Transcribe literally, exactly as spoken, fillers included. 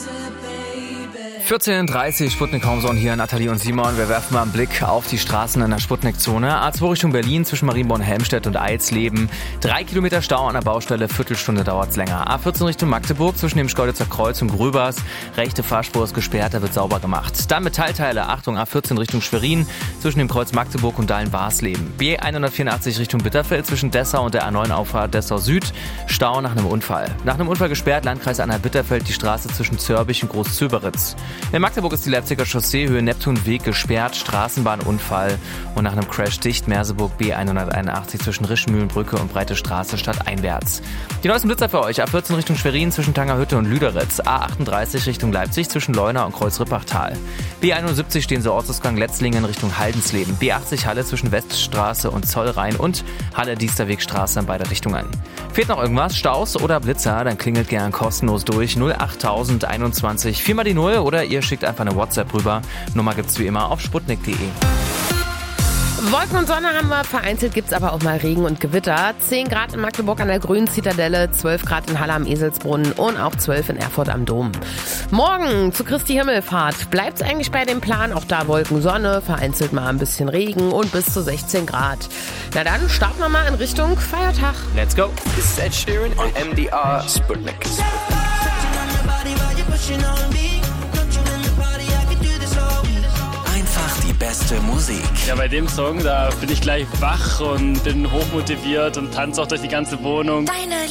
vierzehn Uhr dreißig, Sputnik Homezone hier, Nathalie und Simon. Wir werfen mal einen Blick auf die Straßen in der Sputnik-Zone. A zwei Richtung Berlin zwischen Marienborn, Helmstedt und Eisleben. Drei Kilometer Stau an der Baustelle, Viertelstunde dauert's länger. A vierzehn Richtung Magdeburg zwischen dem Schkeuditzer Kreuz und Gröbers. Rechte Fahrspur ist gesperrt, da wird sauber gemacht. Dann Metallteile, Achtung, A vierzehn Richtung Schwerin zwischen dem Kreuz Magdeburg und Dahlen-Warsleben. B hundertvierundachtzig Richtung Bitterfeld zwischen Dessau und der A neun Auffahrt Dessau Süd. Stau nach einem Unfall. Nach einem Unfall gesperrt, Landkreis Anhalt-Bitterfeld, die Straße zwischen Zörbich und Groß-Zöberitz. In Magdeburg ist die Leipziger Chaussee Höhe Neptunweg gesperrt, Straßenbahnunfall und nach einem Crash dicht, Merseburg B hunderteinundachtzig zwischen Rischmühlenbrücke und Breite Straße stadteinwärts. Die neuesten Blitzer für euch, A vierzehn Richtung Schwerin zwischen Tangerhütte und Lüderitz, A achtunddreißig Richtung Leipzig zwischen Leuna und Kreuz-Rippachtal. B einundsiebzig stehen so Ortsausgang Letzlingen Richtung Haldensleben, B achtzig Halle zwischen Weststraße und Zollrhein und Halle-Diesterwegstraße in beide Richtungen. Fehlt noch irgendwas, Staus oder Blitzer, dann klingelt gern kostenlos durch null achttausend einundzwanzig, viermal die Null oder ihr schickt einfach eine WhatsApp rüber. Nummer gibt's wie immer auf sputnik punkt de. Wolken und Sonne haben wir, vereinzelt gibt's aber auch mal Regen und Gewitter. zehn Grad in Magdeburg an der Grünen Zitadelle, zwölf Grad in Halle am Eselsbrunnen und auch zwölf in Erfurt am Dom. Morgen zu Christi Himmelfahrt bleibt's eigentlich bei dem Plan, auch da Wolken, Sonne, vereinzelt mal ein bisschen Regen und bis zu sechzehn Grad. Na dann starten wir mal in Richtung Feiertag. Let's go! This is Ed Sheeran on M D R Sputnik. Einfach die beste Musik. Ja, bei dem Song, da bin ich gleich wach und bin hochmotiviert und tanze auch durch die ganze Wohnung. Deine